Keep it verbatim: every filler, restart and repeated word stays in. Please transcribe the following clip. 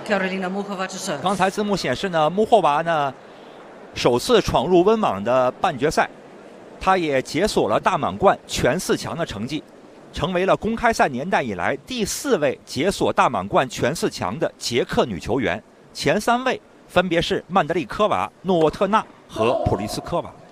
Karolina Muchova 之胜。 刚才字幕显示呢，穆霍娃呢首次闯入温网的半决赛，她也解锁了大满贯全四强的成绩，成为了公开赛年代以来第四位解锁大满贯全四强的捷克女球员，前三位分别是曼德利科娃、诺沃特纳和普利斯科娃。